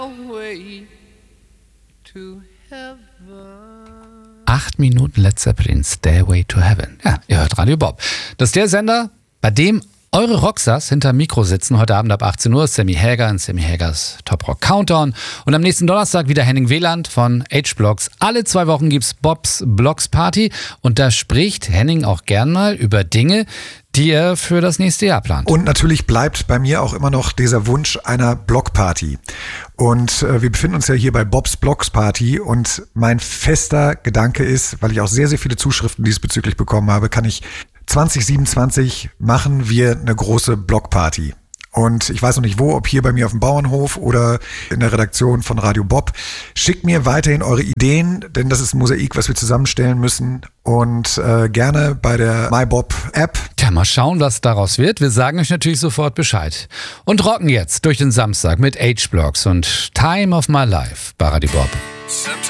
8 Minuten Led Zeppelin, Stairway to Heaven. Ja, ihr hört Radio Bob. Das ist der Sender, bei dem eure Rockstars hinterm Mikro sitzen. Heute Abend ab 18 Uhr Sammy Hagar in Sammy Hagers Top Rock Countdown. Und am nächsten Donnerstag wieder Henning Wieland von H-Blocks. Alle 2 Wochen gibt's Bobs Blocks Party. Und da spricht Henning auch gern mal über Dinge, die er für das nächste Jahr plant. Und natürlich bleibt bei mir auch immer noch dieser Wunsch einer Blockparty. Und wir befinden uns ja hier bei Bobs Blocks Party und mein fester Gedanke ist, weil ich auch sehr, sehr viele Zuschriften diesbezüglich bekommen habe, kann ich 2027 machen wir eine große Blockparty. Und ich weiß noch nicht wo, ob hier bei mir auf dem Bauernhof oder in der Redaktion von Radio Bob. Schickt mir weiterhin eure Ideen, denn das ist ein Mosaik, was wir zusammenstellen müssen. Und gerne bei der MyBob-App. Tja, mal schauen, was daraus wird. Wir sagen euch natürlich sofort Bescheid. Und rocken jetzt durch den Samstag mit H-Blocks und Time of My Life bei Radio Bob.